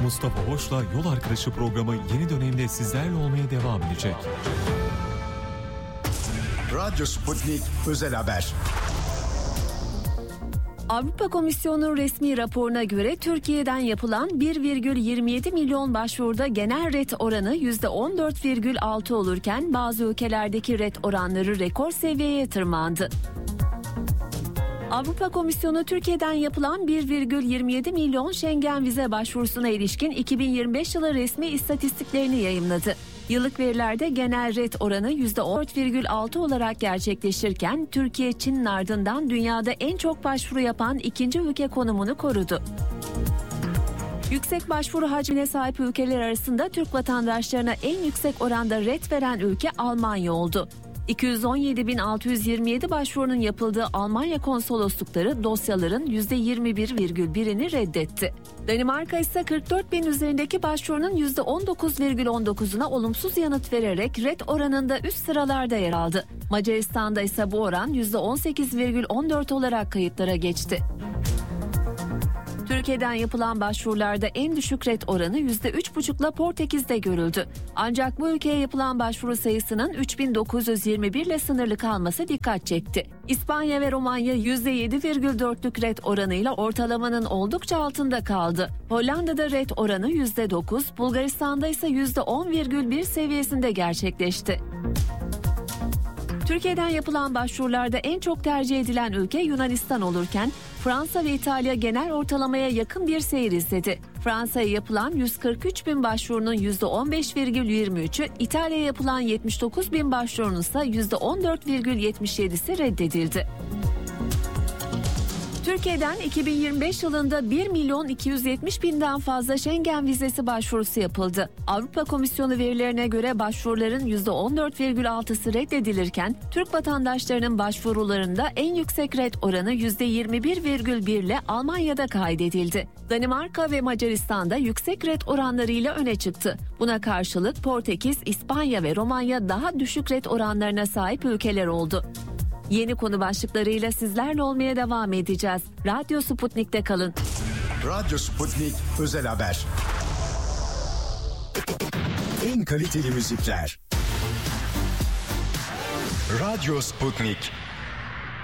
Mustafa Hoş'la Yol Arkadaşı programı yeni dönemde sizlerle olmaya devam edecek. Radyo Sputnik Özel Haber. Avrupa Komisyonu resmi raporuna göre Türkiye'den yapılan 1,27 milyon başvuruda genel ret oranı %14,6 olurken bazı ülkelerdeki ret oranları rekor seviyeye tırmandı. Avrupa Komisyonu Türkiye'den yapılan 1,27 milyon Schengen vize başvurusuna ilişkin 2025 yılı resmi istatistiklerini yayımladı. Yıllık verilerde genel ret oranı %14,6 olarak gerçekleşirken Türkiye, Çin'in ardından dünyada en çok başvuru yapan ikinci ülke konumunu korudu. Yüksek başvuru hacmine sahip ülkeler arasında Türk vatandaşlarına en yüksek oranda ret veren ülke Almanya oldu. 217.627 başvurunun yapıldığı Almanya konsoloslukları dosyaların %21,1'ini reddetti. Danimarka ise 44.000 üzerindeki başvurunun %19,19'una olumsuz yanıt vererek ret oranında üst sıralarda yer aldı. Macaristan'da ise bu oran %18,14 olarak kayıtlara geçti. Türkiye'den yapılan başvurularda en düşük ret oranı %3,5'la Portekiz'de görüldü. Ancak bu ülkeye yapılan başvuru sayısının 3.921 ile sınırlı kalması dikkat çekti. İspanya ve Romanya %7,4'lük ret oranıyla ortalamanın oldukça altında kaldı. Hollanda'da ret oranı %9, Bulgaristan'da ise %10,1 seviyesinde gerçekleşti. Türkiye'den yapılan başvurularda en çok tercih edilen ülke Yunanistan olurken Fransa ve İtalya genel ortalamaya yakın bir seyir izledi. Fransa'ya yapılan 143.000 başvurunun %15,23'ü, İtalya'ya yapılan 79.000 başvurunun ise %14,77'si reddedildi. Türkiye'den 2025 yılında 1.270.000'den fazla Schengen vizesi başvurusu yapıldı. Avrupa Komisyonu verilerine göre başvuruların %14,6'sı reddedilirken Türk vatandaşlarının başvurularında en yüksek ret oranı %21,1 ile Almanya'da kaydedildi. Danimarka ve Macaristan'da yüksek ret oranlarıyla öne çıktı. Buna karşılık Portekiz, İspanya ve Romanya daha düşük ret oranlarına sahip ülkeler oldu. Yeni konu başlıklarıyla sizlerle olmaya devam edeceğiz. Radyo Sputnik'te kalın. Radyo Sputnik Özel Haber. En kaliteli müzikler. Radyo Sputnik.